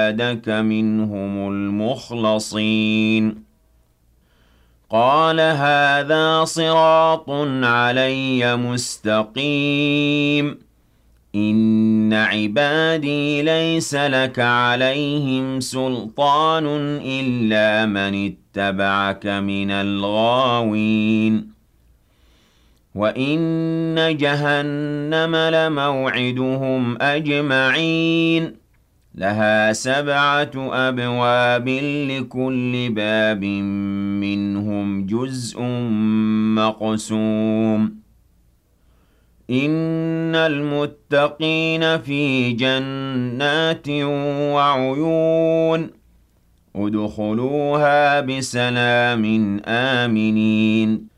عبادك منهم المخلصين. قال هذا صراط علي مستقيم. إن عبادي ليس لك عليهم سلطان إلا من اتبعك من الغاوين. وإن جهنم لموعدهم أجمعين. لها 7 أبواب لكل باب منهم جزء مقسوم. إن المتقين في جنات وعيون. ادخلوها بسلام آمنين.